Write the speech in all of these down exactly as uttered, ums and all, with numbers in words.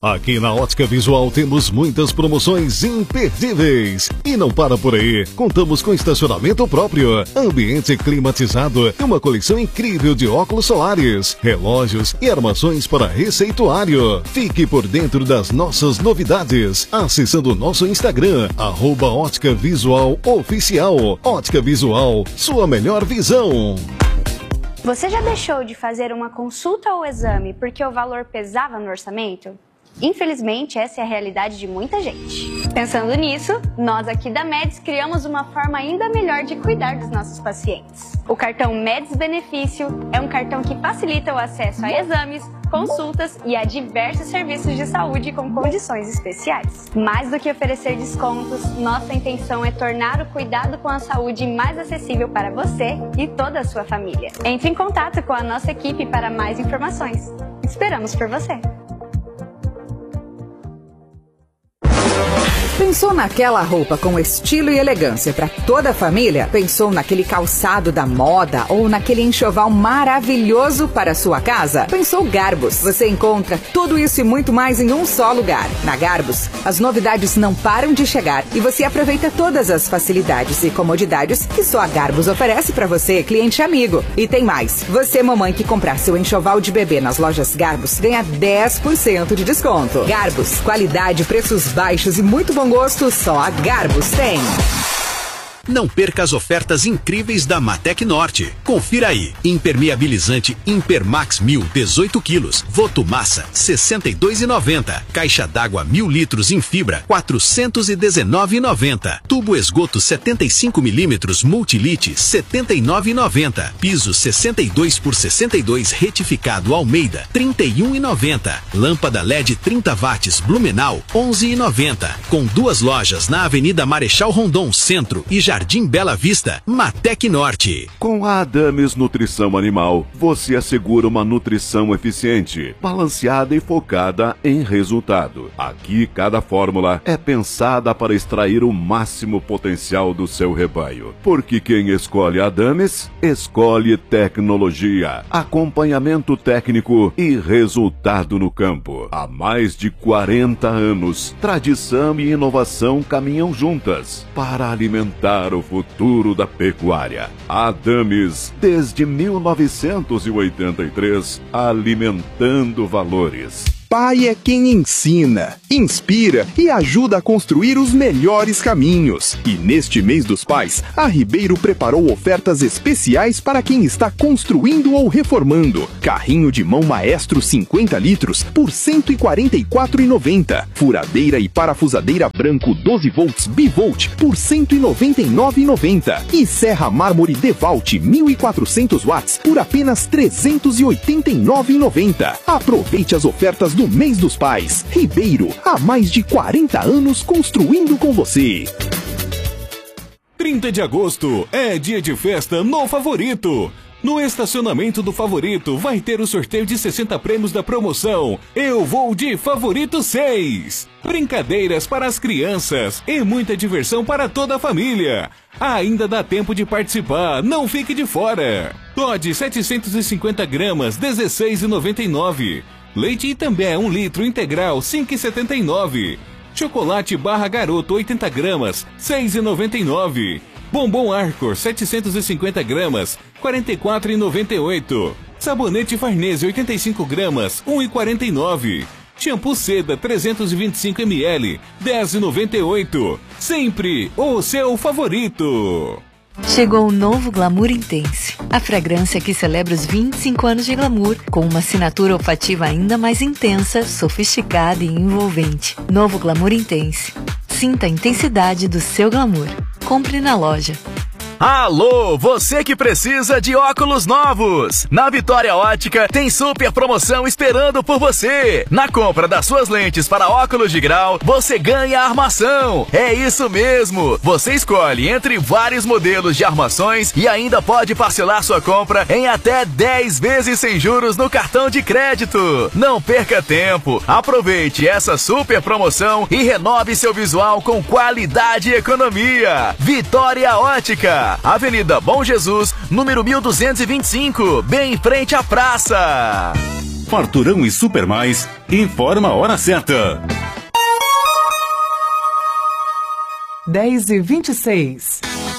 Aqui na Ótica Visual temos muitas promoções imperdíveis. E não para por aí. Contamos com estacionamento próprio, ambiente climatizado e uma coleção incrível de óculos solares, relógios e armações para receituário. Fique por dentro das nossas novidades acessando o nosso Instagram, arroba Ótica Visual Oficial. Ótica Visual, sua melhor visão. Você já deixou de fazer uma consulta ou exame porque o valor pesava no orçamento? Infelizmente, essa é a realidade de muita gente. Pensando nisso, nós aqui da Médis criamos uma forma ainda melhor de cuidar dos nossos pacientes. O cartão Médis Benefício é um cartão que facilita o acesso a exames, consultas e a diversos serviços de saúde com condições especiais. Mais do que oferecer descontos, nossa intenção é tornar o cuidado com a saúde mais acessível para você e toda a sua família. Entre em contato com a nossa equipe para mais informações. Esperamos por você! Pensou naquela roupa com estilo e elegância para toda a família? Pensou naquele calçado da moda ou naquele enxoval maravilhoso para a sua casa? Pensou Garbus? Você encontra tudo isso e muito mais em um só lugar. Na Garbus, as novidades não param de chegar e você aproveita todas as facilidades e comodidades que só a Garbus oferece para você, cliente amigo. E tem mais. Você, mamãe, que comprar seu enxoval de bebê nas lojas Garbus, ganha dez por cento de desconto. Garbus, qualidade, preços baixos e muito bom gosto, só a Garbus tem. Não perca as ofertas incríveis da Matec Norte. Confira aí. Impermeabilizante Impermax mil, dezoito quilos. Votomassa, sessenta e dois reais e noventa centavos. Caixa d'água mil litros em fibra, quatrocentos e dezenove reais e noventa centavos. Tubo esgoto setenta e cinco milímetros Multilite, setenta e nove reais e noventa centavos. Piso sessenta e dois por sessenta e dois retificado Almeida, trinta e um reais e noventa centavos. Lâmpada L E D trinta watts Blumenau, onze reais e noventa centavos. Com duas lojas na Avenida Marechal Rondon Centro e Jardim Bela Vista, Matec Norte. Com a Adames Nutrição Animal, você assegura uma nutrição eficiente, balanceada e focada em resultado. Aqui, cada fórmula é pensada para extrair o máximo potencial do seu rebanho. Porque quem escolhe a Adames, escolhe tecnologia, acompanhamento técnico e resultado no campo. Há mais de quarenta anos, tradição e inovação caminham juntas para alimentar o futuro da pecuária. Adames, desde mil novecentos e oitenta e três, alimentando valores. Pai é quem ensina, inspira e ajuda a construir os melhores caminhos. E neste mês dos pais, a Ribeiro preparou ofertas especiais para quem está construindo ou reformando. Carrinho de mão Maestro cinquenta litros por cento e quarenta e quatro reais e noventa centavos. Furadeira e parafusadeira branco doze volts Bivolt por cento e noventa e nove reais e noventa centavos. E serra mármore Devalt mil e quatrocentos watts por apenas trezentos e oitenta e nove reais e noventa centavos. Aproveite as ofertas do mês dos pais. Ribeiro, há mais de quarenta anos construindo com você. trinta de agosto é dia de festa no Favorito. No estacionamento do Favorito vai ter o sorteio de sessenta prêmios da promoção Eu Vou de Favorito seis. Brincadeiras para as crianças e muita diversão para toda a família. Ainda dá tempo de participar, não fique de fora. Todd setecentos e cinquenta gramas, dezesseis reais e noventa e nove centavos. Leite Itambé um litro integral, cinco reais e setenta e nove centavos. Chocolate Barra Garoto oitenta gramas, seis reais e noventa e nove centavos. Bombom Arcor setecentos e cinquenta gramas, quarenta e quatro reais e noventa e oito centavos. Sabonete Farnese oitenta e cinco gramas, um real e quarenta e nove centavos. Shampoo Seda trezentos e vinte e cinco mililitros, dez reais e noventa e oito centavos. Sempre o seu favorito. Chegou o novo Glamour Intense, a fragrância que celebra os vinte e cinco anos de glamour, com uma assinatura olfativa ainda mais intensa, sofisticada e envolvente. Novo Glamour Intense. Sinta a intensidade do seu glamour. Compre na loja. Alô, você que precisa de óculos novos! Na Vitória Ótica tem super promoção esperando por você! Na compra das suas lentes para óculos de grau, você ganha armação! É isso mesmo! Você escolhe entre vários modelos de armações e ainda pode parcelar sua compra em até dez vezes sem juros no cartão de crédito! Não perca tempo! Aproveite essa super promoção e renove seu visual com qualidade e economia! Vitória Ótica! Avenida Bom Jesus, número mil duzentos e vinte e cinco, bem em frente à praça. Farturão e Super Mais, informa a hora certa. dez e vinte e seis.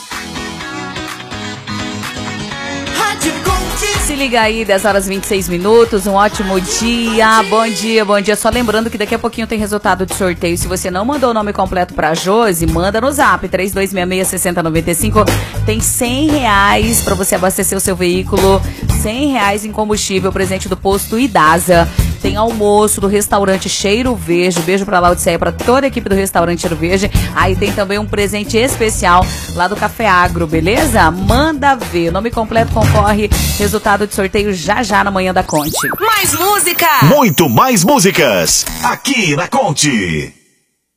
Se liga aí, dez horas e vinte e seis minutos, um ótimo dia, bom dia, bom dia. Só lembrando que daqui a pouquinho tem resultado de sorteio. Se você não mandou o nome completo pra Josi, manda no zap, três dois seis seis, seis zero nove cinco. Tem cem reais pra você abastecer o seu veículo, cem reais em combustível, presente do posto Idasa. Tem almoço do restaurante Cheiro Verde. Beijo pra Laodiceia, pra toda a equipe do restaurante Cheiro Verde. Aí tem também um presente especial lá do Café Agro, beleza? Manda ver. O nome completo concorre. Resultado de sorteio já já na manhã da Conte. Mais música! Muito mais músicas aqui na Conte.